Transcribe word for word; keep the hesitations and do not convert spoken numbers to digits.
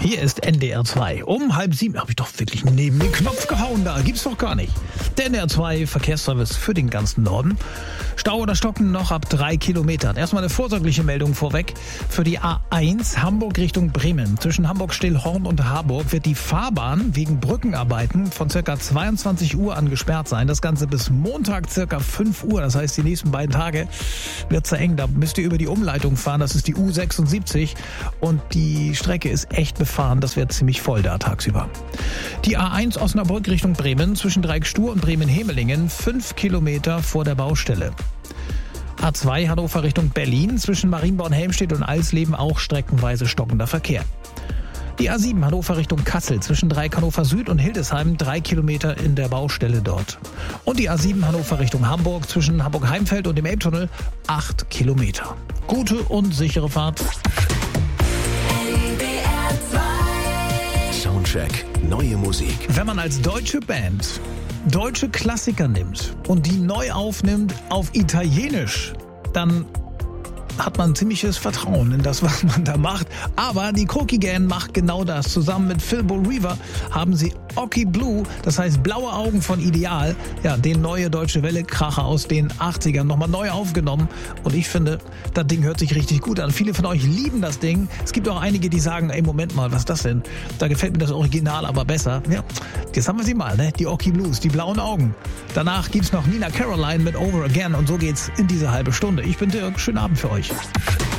Hier ist N D R zwei. Um halb sieben habe ich doch wirklich neben den Knopf gehauen da. Gibt's doch gar nicht. Der N D R zwei Verkehrsservice für den ganzen Norden. Stau oder Stocken noch ab drei Kilometern. Erstmal eine vorsorgliche Meldung vorweg. Für die A eins Hamburg Richtung Bremen. Zwischen Hamburg-Stillhorn und Harburg wird die Fahrbahn wegen Brückenarbeiten von circa zweiundzwanzig Uhr an gesperrt sein. Das Ganze bis Montag circa fünf Uhr. Das heißt, die nächsten beiden Tage wird es eng. Da müsst ihr über die Umleitung fahren. Das ist die U sechsundsiebzig. Und die Strecke ist echt befahren. Das wird ziemlich voll da tagsüber. Die A eins Osnabrück Richtung Bremen zwischen Dreieckstur und Bremen-Hemelingen. Fünf Kilometer vor der Baustelle. A zwei Hannover Richtung Berlin zwischen Marienborn-Helmstedt und Alsleben auch streckenweise stockender Verkehr. Die A sieben Hannover Richtung Kassel zwischen Dreieck Hannover Süd und Hildesheim drei Kilometer in der Baustelle dort. Und die A sieben Hannover Richtung Hamburg zwischen Hamburg-Heimfeld und dem Elbtunnel acht Kilometer. Gute und sichere Fahrt. Soundcheck, neue Musik. Wenn man als deutsche Band deutsche Klassiker nimmt und die neu aufnimmt auf Italienisch, dann hat man ziemliches Vertrauen in das, was man da macht. Aber die Croaky Gang macht genau das. Zusammen mit Phil Bo Reaver haben sie Occhi Blue, das heißt blaue Augen von Ideal, ja, den neue deutsche Welle-Kracher aus den achtzigern nochmal neu aufgenommen. Und ich finde, das Ding hört sich richtig gut an. Viele von euch lieben das Ding. Es gibt auch einige, die sagen, ey, Moment mal, was ist das denn? Da gefällt mir das Original aber besser. Ja, jetzt haben wir sie mal, ne? Die Occhi Blues, die blauen Augen. Danach gibt's noch Nina Caroline mit Over Again und so geht's in diese halbe Stunde. Ich bin Dirk, schönen Abend für euch.